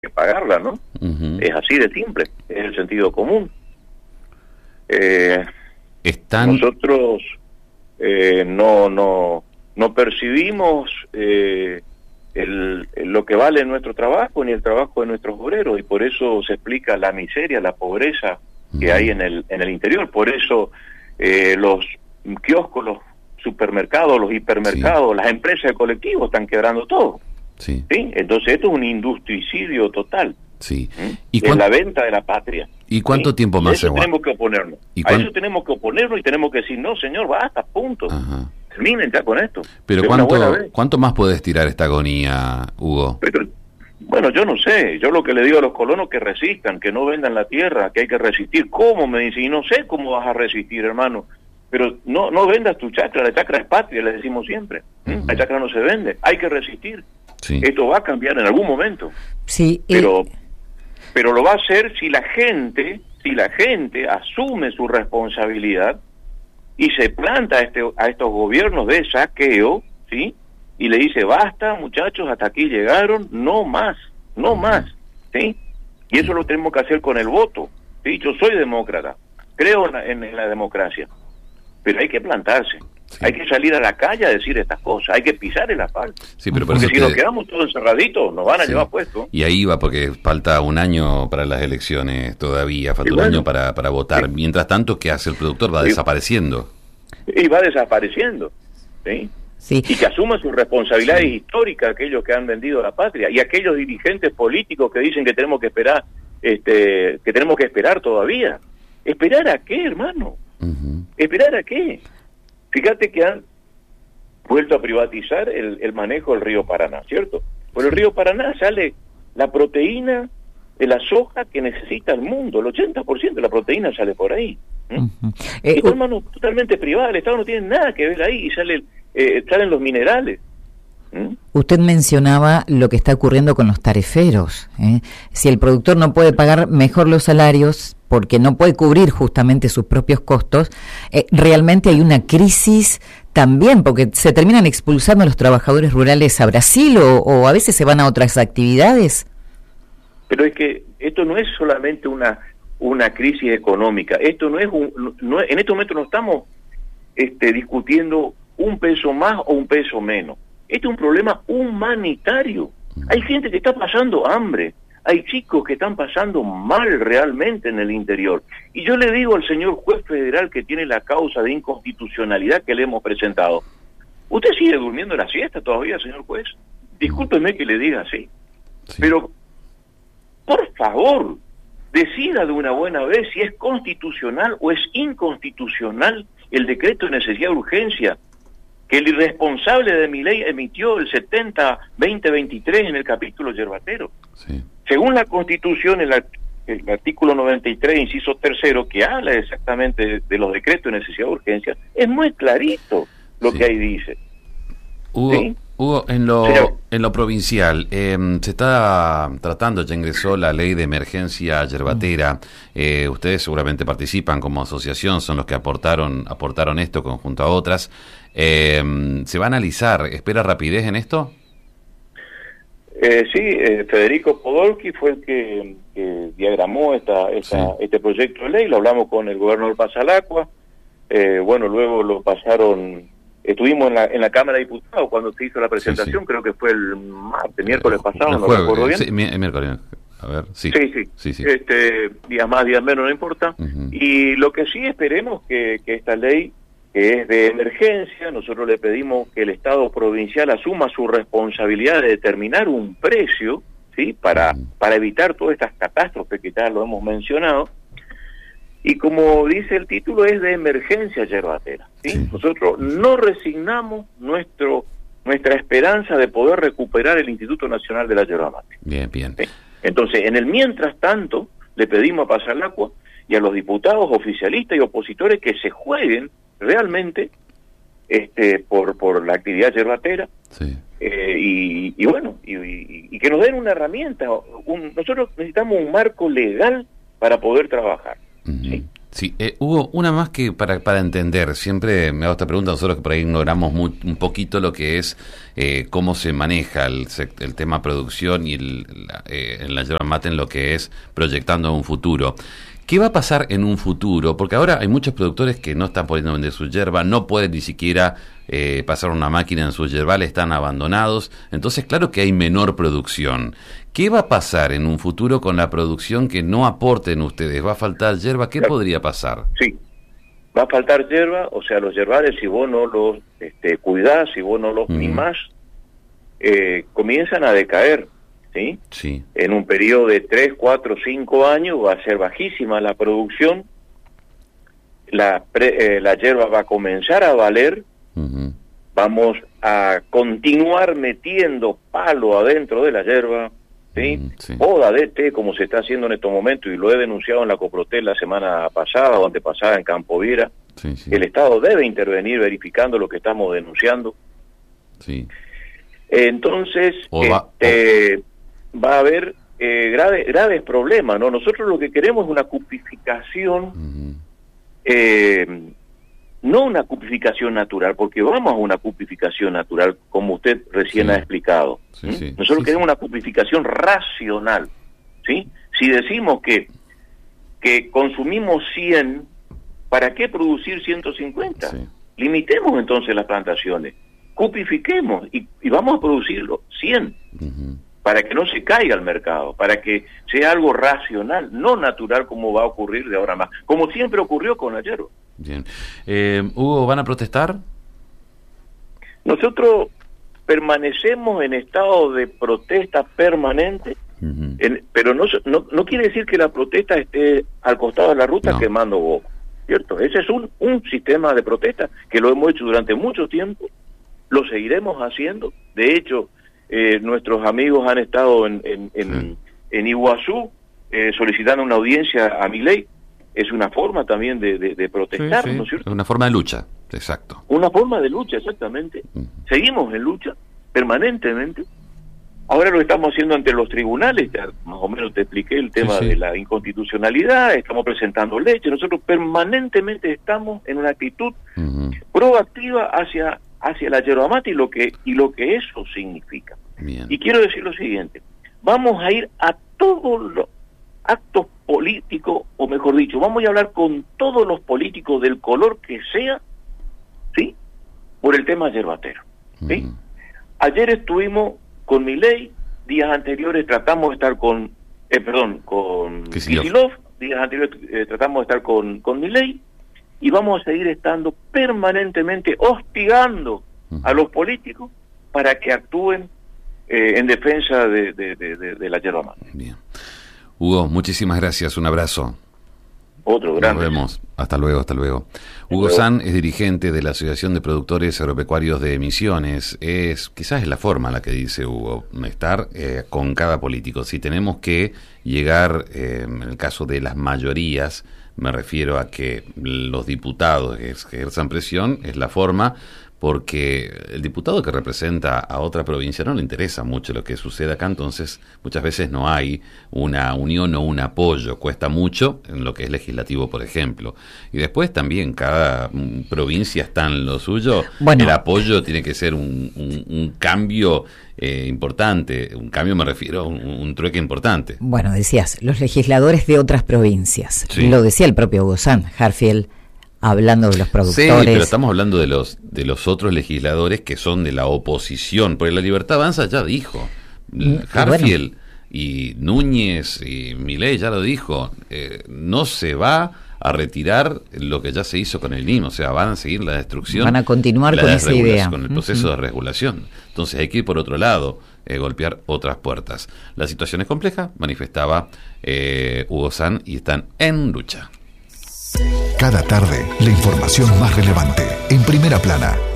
que pagarla, ¿no? Es así de simple, es el sentido común. Nosotros no percibimos lo que vale nuestro trabajo ni el trabajo de nuestros obreros, y por eso se explica la miseria, la pobreza que hay en el interior. Por eso los kioscos, los supermercados, los hipermercados, las empresas de colectivos están quebrando todo. ¿Sí? Entonces esto es un industricidio total. Sí. Es la venta de la patria. ¿Y cuánto tiempo más? A eso tenemos que oponernos. A eso tenemos que oponernos y tenemos que decir, no, señor, basta, punto. Terminen ya con esto. Pero ¿cuánto más puede estirar esta agonía, Hugo? Bueno, yo no sé. Yo lo que le digo a los colonos, que resistan, que no vendan la tierra, que hay que resistir. ¿Cómo? Me dicen, y no sé cómo vas a resistir, hermano. Pero no vendas tu chacra, la chacra es patria, le decimos siempre. La chacra no se vende, hay que resistir. Sí. Esto va a cambiar en algún momento. Sí. Pero lo va a hacer si la gente asume su responsabilidad y se planta a estos gobiernos de saqueo, ¿sí? Y le dice, basta, muchachos, hasta aquí llegaron, no más, ¿sí? Y eso lo tenemos que hacer con el voto, ¿sí? Yo soy demócrata, creo en la democracia, pero hay que plantarse. Sí. Hay que salir a la calle a decir estas cosas, hay que pisar el asfalto. Sí, pero porque si nos quedamos todos encerraditos, nos van a llevar puestos. Y ahí va, porque falta un año para las elecciones todavía, falta un año para votar. Sí. Mientras tanto, ¿qué hace el productor? Va desapareciendo. Y va desapareciendo, ¿sí? Sí. Y que asuma sus responsabilidades históricas aquellos que han vendido la patria, y aquellos dirigentes políticos que dicen que tenemos que esperar, todavía. ¿Esperar a qué, hermano? ¿Esperar a qué? Fíjate que han vuelto a privatizar el manejo del río Paraná, ¿cierto? Por el río Paraná sale la proteína de la soja que necesita el mundo. El 80% de la proteína sale por ahí. Es hermano totalmente privada, el Estado no tiene nada que ver ahí, y salen los minerales. Usted mencionaba lo que está ocurriendo con los tariferos. Si el productor no puede pagar mejor los salarios porque no puede cubrir justamente sus propios costos, realmente hay una crisis también, porque se terminan expulsando a los trabajadores rurales a Brasil o a veces se van a otras actividades. Pero es que esto no es solamente una crisis económica, esto no es en este momento no estamos discutiendo un peso más o un peso menos. Este es un problema humanitario. Hay gente que está pasando hambre, hay chicos que están pasando mal realmente en el interior. Y yo le digo al señor juez federal que tiene la causa de inconstitucionalidad que le hemos presentado, ¿usted sigue durmiendo la siesta todavía, señor juez? Discúlpeme que le diga así, pero por favor, decida de una buena vez si es constitucional o es inconstitucional el decreto de necesidad de urgencia que el irresponsable de mi ley emitió el 70-2023 en el capítulo yerbatero. Sí. Según la Constitución, el artículo 93, inciso 3, que habla exactamente de los decretos de necesidad de urgencia, es muy clarito lo que ahí dice. Hugo, en lo provincial, se está tratando, ya ingresó la ley de emergencia yerbatera. Ustedes seguramente participan como asociación, son los que aportaron esto junto a otras. ¿Se va a analizar? ¿Espera rapidez en esto? Sí, Federico Podolski fue el que diagramó este proyecto de ley, lo hablamos con el gobernador Pasalacqua, luego lo pasaron, estuvimos en la Cámara de Diputados cuando se hizo la presentación, creo que fue el miércoles pasado, no recuerdo bien. Sí, miércoles, a ver, sí. Días más, días menos, no importa. Y lo que sí esperemos que esta ley, que es de emergencia, nosotros le pedimos que el Estado provincial asuma su responsabilidad de determinar un precio, ¿sí? Para evitar todas estas catástrofes que ya lo hemos mencionado. Y como dice el título, es de emergencia yerbatera, ¿sí? Nosotros no resignamos nuestra esperanza de poder recuperar el Instituto Nacional de la Yerba Mate. Bien. ¿Sí? Entonces, en el mientras tanto, le pedimos a Pasalacqua y a los diputados oficialistas y opositores que se jueguen realmente por la actividad yerbatera, y que nos den una herramienta. Nosotros necesitamos un marco legal para poder trabajar. ¿Sí? Sí, Hugo, una más que para entender, siempre me hago esta pregunta, nosotros que por ahí ignoramos un poquito lo que es cómo se maneja el tema producción y en la yerba mate en lo que es proyectando un futuro. ¿Qué va a pasar en un futuro? Porque ahora hay muchos productores que no están pudiendo vender su yerba, no pueden ni siquiera pasar una máquina en sus yerbales, están abandonados. Entonces, claro que hay menor producción. ¿Qué va a pasar en un futuro con la producción que no aporten ustedes? ¿Va a faltar yerba? ¿Qué podría pasar? Sí, va a faltar yerba, o sea, los yerbales, si vos no los cuidás, si vos no los mimás, comienzan a decaer. ¿Sí? Sí. En un periodo de 3, 4, 5 años va a ser bajísima la producción, la yerba va a comenzar a valer, vamos a continuar metiendo palo adentro de la yerba, ¿sí? Poda de té, como se está haciendo en estos momentos, y lo he denunciado en la Coprotel la semana pasada o antepasada en Campo Viera. El Estado debe intervenir verificando lo que estamos denunciando. Sí. Entonces, va a haber graves problemas, ¿no? Nosotros lo que queremos es una cupificación, no una cupificación natural, porque vamos a una cupificación natural, como usted recién ha explicado. Nosotros queremos una cupificación racional, ¿sí? Si decimos que consumimos 100, ¿para qué producir 150? Limitemos entonces las plantaciones, cupifiquemos y vamos a producirlo 100. Para que no se caiga al mercado, para que sea algo racional, no natural como va a ocurrir de ahora más, como siempre ocurrió con la yerba. Bien. Hugo, ¿van a protestar? Nosotros permanecemos en estado de protesta permanente, pero no quiere decir que la protesta esté al costado de la ruta quemando boca, ¿cierto? Ese es un sistema de protesta que lo hemos hecho durante mucho tiempo, lo seguiremos haciendo. De hecho, nuestros amigos han estado en Iguazú solicitando una audiencia a Milei. Es una forma también de protestar, ¿no es cierto? Es una forma de lucha, exacto. Una forma de lucha, exactamente. Seguimos en lucha permanentemente. Ahora lo estamos haciendo ante los tribunales, ya más o menos te expliqué el tema de la inconstitucionalidad, estamos presentando leyes. Nosotros permanentemente estamos en una actitud proactiva hacia la yerba mate y lo que eso significa. Bien. Y quiero decir lo siguiente, vamos a ir a todos los actos políticos, o mejor dicho, vamos a hablar con todos los políticos del color que sea, ¿sí? Por el tema yerbatero, ¿sí? Ayer estuvimos con Milei, días anteriores tratamos de estar con Kicillof, días anteriores tratamos de estar con Milei, y vamos a seguir estando permanentemente hostigando a los políticos para que actúen en defensa de la yerba mate. Bien. Hugo, muchísimas gracias, un abrazo. Otro grande. Nos vemos, hasta luego. Hugo San es dirigente de la Asociación de Productores Agropecuarios de Misiones. Quizás es la forma en la que dice Hugo, estar con cada político. Si tenemos que llegar, en el caso de las mayorías, me refiero a que los diputados ejerzan presión, es la forma, porque el diputado que representa a otra provincia no le interesa mucho lo que sucede acá, entonces muchas veces no hay una unión o un apoyo, cuesta mucho en lo que es legislativo, por ejemplo. Y después también cada provincia está en lo suyo, el apoyo tiene que ser un cambio importante, un cambio me refiero a un trueque importante. Bueno, decías, los legisladores de otras provincias, lo decía el propio Hugo San, Harfield, hablando de los productores. Sí, pero estamos hablando de los otros legisladores que son de la oposición, porque la Libertad Avanza ya dijo, Harfield y Núñez y Milei ya lo dijo, no se va a retirar lo que ya se hizo con el NIM, o sea, van a seguir la destrucción. Van a continuar con esa idea. Con el proceso de regulación. Entonces hay que ir por otro lado, golpear otras puertas. La situación es compleja, manifestaba Hugo San, y están en lucha. Cada tarde, la información más relevante, en Primera Plana.